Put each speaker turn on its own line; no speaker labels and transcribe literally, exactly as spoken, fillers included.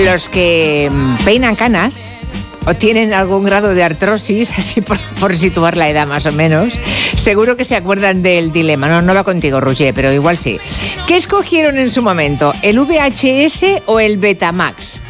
los que peinan canas o tienen algún grado de artrosis, así por, por situar la edad más o menos, seguro que se acuerdan del dilema. No, no va contigo, Roger, pero igual sí. ¿Qué escogieron en su momento, el V H S o el Betamax?